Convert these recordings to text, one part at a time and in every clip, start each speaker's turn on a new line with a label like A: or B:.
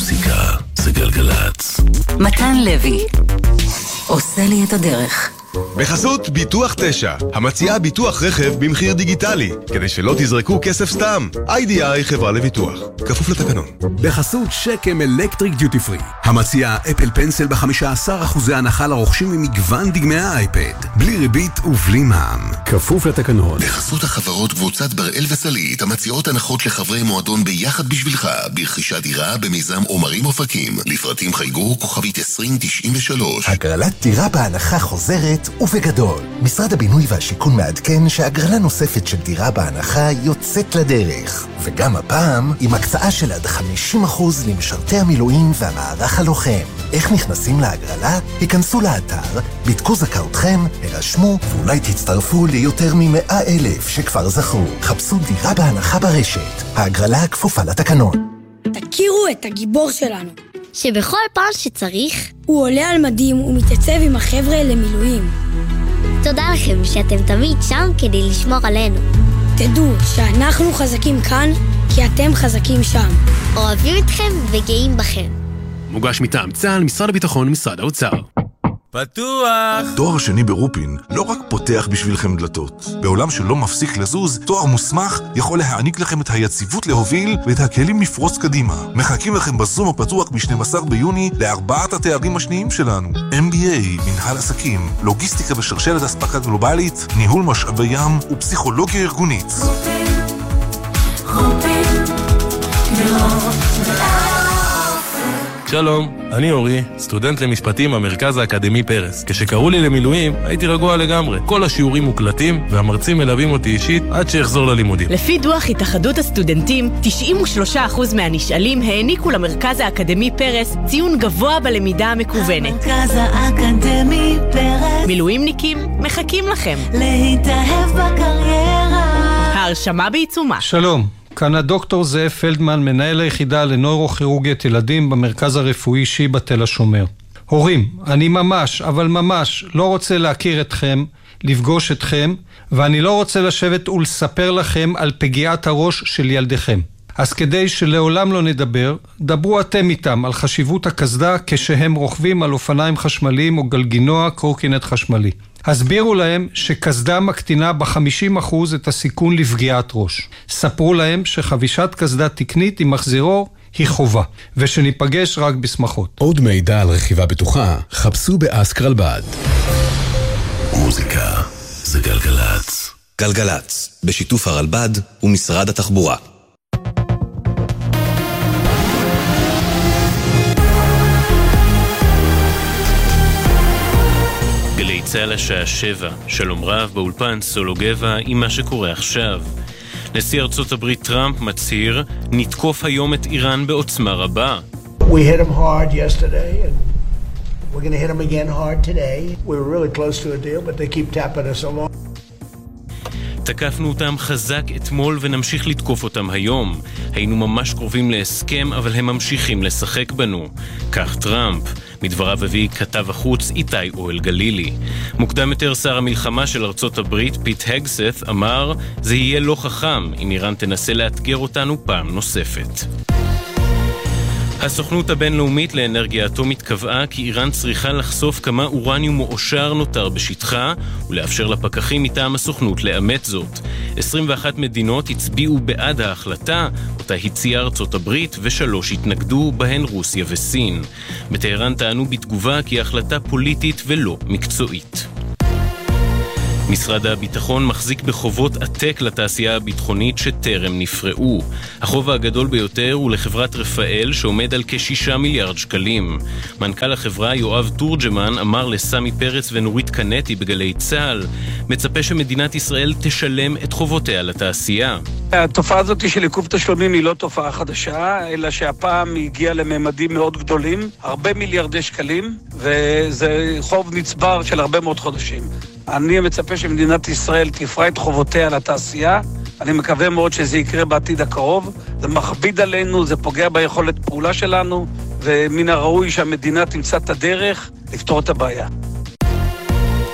A: מוזיקה זה גלגלץ.
B: מתן לוי עושה לי את הדרך.
C: בחסות ביטוח 9, המציעה ביטוח רכב במחיר דיגיטלי, כדי שלא תזרקו כסף סתם. IDI חברה לביטוח, כפוף לתקנון.
D: בחסות שקם אלקטריק דיוטי פרי, המציעה אפל פנסל ב15% הנחה לרוכשים ממגוון דגמי האייפד, בלי ריבית ובלי מע"מ, כפוף לתקנון.
A: בחסות החברות קבוצת בראל וסלית, המציעות הנחות לחברי מועדון ביחד בשבילך, ברכישת דירה במיזם עומרים אופקים. לפרטים חייגו כוכבית 2093.
E: הגרלת דירה בהנחה חוזרת ובגדול. משרד הבינוי והשיכון מעדכן שהגרלה נוספת של דירה בהנחה יוצאת לדרך. וגם הפעם עם הקצאה של עד 50% למשרתי המילואים והמערך הלוחם. איך נכנסים להגרלה? היכנסו לאתר, בדקו זכאותכם, הרשמו ואולי תצטרפו ליותר מ100,000 שכבר זכו. חפשו דירה בהנחה ברשת. ההגרלה כפופה לתקנון.
F: תכירו את הגיבור שלנו.
G: שבכל פעם שצריך
F: הוא עולה על מדים ומתייצב עם החבר'ה למילואים.
G: תודה לכם שאתם תמיד שם כדי לשמור עלינו.
F: תדעו שאנחנו חזקים כאן כי אתם חזקים שם.
G: אוהבים אתכם וגאים בכם.
H: מוגש מטעם צה"ל, משרד הביטחון, משרד האוצר.
I: פתוח! תואר שני ברופין לא רק פותח בשבילכם דלתות. בעולם שלא מפסיק לזוז, תואר מוסמך יכול להעניק לכם את היציבות להוביל ואת הכלים לפרוץ קדימה. מחכים לכם בזום הפתוח ב-12 ביוני לארבעת התארים השניים שלנו. MBA, מנהל עסקים, לוגיסטיקה בשרשרת אספקה גלובלית, ניהול משאבי ים ופסיכולוגיה ארגונית.
J: שלום, אני אורי, סטודנט למשפטים במרכז האקדמי פרס. כשקראו לי למילואים, הייתי רגוע לגמרי. כל השיעורים מוקלטים, והמרצים מלווים אותי אישית עד שיחזור ללימודים.
K: לפי דוח התאחדות הסטודנטים, 93% מהנשאלים העניקו למרכז האקדמי פרס ציון גבוה בלמידה המקוונת.
L: המרכז האקדמי פרס.
K: מילואימניקים, מחכים לכם.
L: להתאהב בקריירה.
K: ההרשמה בעיצומה.
M: שלום. כאן הדוקטור זאב פלדמן, מנהל היחידה לנוירוכירורגית ילדים במרכז הרפואי שיבא תל השומר. הורים, אני אבל ממש לא רוצה להכיר אתכם, לפגוש אתכם, ואני לא רוצה לשבת ולספר לכם על פגיעת הראש של ילדיכם. אז כדי שלעולם לא נדבר, דברו אתם איתם על חשיבות הקסדה כשהם רוכבים על אופניים חשמליים או גלגינוע קורקינט חשמלי. הסבירו להם שקסדה מקטינה ב50% את הסיכון לפגיעת ראש. ספרו להם שחבישת קסדה תקנית עם מחזירור היא חובה, ושניפגש רק בשמחות.
D: עוד מידע על רכיבה בטוחה, חפשו באסקרלבד.
A: מוזיקה זה גלגלץ.
N: גלגלץ, בשיתוף הרלב"ד ומשרד התחבורה.
O: צהל השעה 7, שלום רב באולפן סולו גבע עם מה שקורה עכשיו. נשיא ארצות הברית טראמפ מצהיר, נתקוף היום את איראן בעוצמה רבה.
P: We hit them hard yesterday and we're going to hit them again hard today. We were really close to a deal but they keep tapping us along.
O: תקפנו אותם חזק אתמול ונמשיך לתקוף אותם היום. היינו ממש קרובים להסכם, אבל הם ממשיכים לשחק בנו. כך טראמפ. מדבריו הביא כתב החוץ איתי אוהל גלילי. מוקדם יותר שר המלחמה של ארצות הברית, פיט הגסת, אמר, זה יהיה לא חכם אם איראן תנסה לאתגר אותנו פעם נוספת. הסוכנות הבינלאומית לאנרגיה אטומית קבעה כי איראן צריכה לחשוף כמה אורניום מועשר נותר בשטחה ולאפשר לפקחים מטעם הסוכנות לאמת זאת. 21 מדינות הצביעו בעד ההחלטה, אותה הציעה ארצות הברית, ו3 התנגדו, בהן רוסיה וסין. בטהרן טענו בתגובה כי ההחלטה פוליטית ולא מקצועית. משרד הביטחון מחזיק בחובות עתק לתעשייה הביטחונית שטרם נפרעו. החוב הגדול ביותר הוא לחברת רפאל שעומד על כ6 מיליארד שקלים. מנכ"ל החברה יואב תורג'מן אמר לסמי פרץ ונורית קנטי בגלי צהל, מצפה שמדינת ישראל תשלם את חובותיה לתעשייה.
Q: התופעה הזאת של עיכוב תשלומים היא לא תופעה חדשה, אלא שהפעם היא הגיעה לממדים מאוד גדולים, הרבה מיליארדי שקלים, וזה חוב נצבר של הרבה מאוד חודשים. אני מצפה שמדינת ישראל תפרע את חובותיה לתעשייה. אני מקווה מאוד שזה יקרה בעתיד הקרוב. זה מכביד עלינו, זה פוגע ביכולת פעולה שלנו, ומן הראוי שהמדינה תמצא את הדרך לפתור את הבעיה.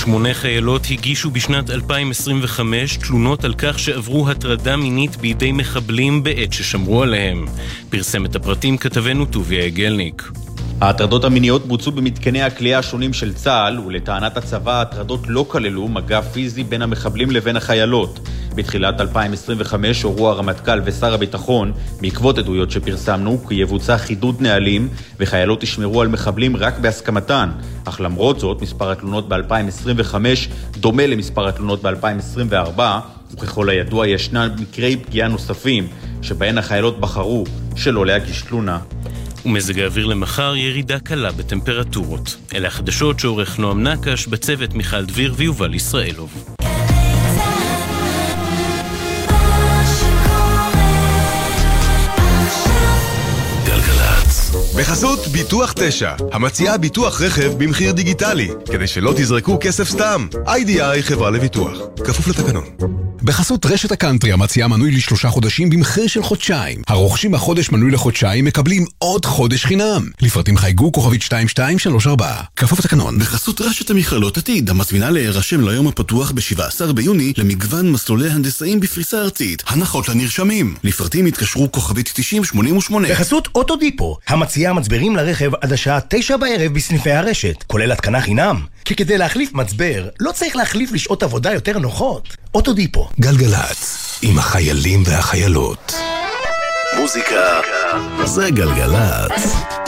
O: 8 חיילות הגישו בשנת 2025 תלונות על כך שעברו הטרדה מינית בידי מחבלים בעת ששמרו עליהם. פרסם את הפרטים כתבנו טוביה גלניק.
R: ההטרדות המיניות בוצעו במתקני הכלייה השונים של צה"ל, ולטענת הצבא ההטרדות לא כללו מגע פיזי בין המחבלים לבין החיילות. בתחילת 2025 הורו הרמטכ"ל ושר הביטחון, בעקבות עדויות שפרסמנו, כי יבוצע חידוד נהלים וחיילות ישמרו על מחבלים רק בהסכמתן. אך למרות זאת, מספר התלונות ב-2025 דומה למספר התלונות ב-2024, וככל הידוע ישנם מקרי פגיעה נוספים, שבהן החיילות בחרו שלא להגיש תלונה.
O: ומזג האוויר למחר ירידה קלה בטמפרטורות. אלה החדשות שעורך נועם נקש, בצוות מיכל דביר ויובל ישראלוב.
C: בחסות ביטוח 9, המציעה ביטוח רכב במחיר דיגיטלי, כדי שלא תזרקו כסף סתם. איי-די-איי חברה לביטוח, כפוף לתקנון.
D: בחסות רשת הקאנטרי, המציעה מנוי ל3 חודשים במחיר של חודשיים. הרוכשים החודש מנוי לחודשיים מקבלים עוד חודש חינם. לפרטים חייגו כוכבית 2234, כפוף לתקנון.
A: בחסות רשת המכללות עתיד, המזמינה להירשם ליום הפתוח ב-17 ביוני למגוון מסלולי הנדסאים בפריסה ארצית. הנחות לנרשמים. לפרטים התקשרו כוכבית 9088.
S: בחסות אוטודיפו, המציעה מצברים לרכב עד השעה 9 בערב בסניפי הרשת, כולל התקנה חינם. כי כדי להחליף מצבר, לא צריך להחליף לשעות עבודה יותר נוחות. אוטודיפו.
D: גלגלץ, עם החיילים והחיילות.
A: מוזיקה זה גלגלץ.